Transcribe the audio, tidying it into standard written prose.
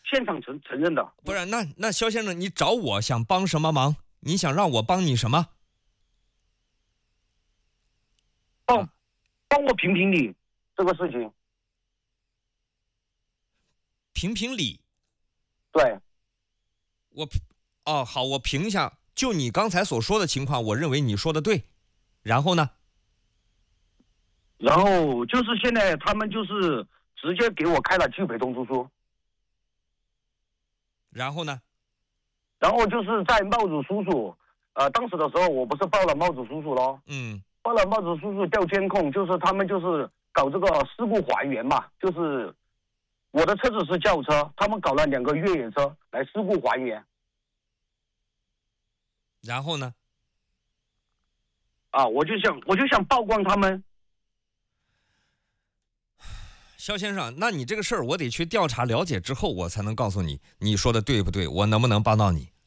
现场承认的。 不是，那肖先生，你找我想帮什么忙？你想让我帮你什么？ 帮我评评理这个事情。 评评理。 对。 好，我评一下。就你刚才所说的情况，我认为你说的对。然后呢？ 然后就是现在他们就是直接给我开了拒赔通知书。 然后呢？ 然后就是在帽子叔叔，当时的时候我不是报了帽子叔叔咯，报了帽子叔叔调监控，就是他们就是搞这个事故还原嘛，就是我的车子是轿车，他们搞了2个越野车来事故还原。 然后呢？ 我就想曝光他们。 肖先生，那你这个事儿我得去调查了解之后，我才能告诉你，你说的对不对，我能不能帮到你。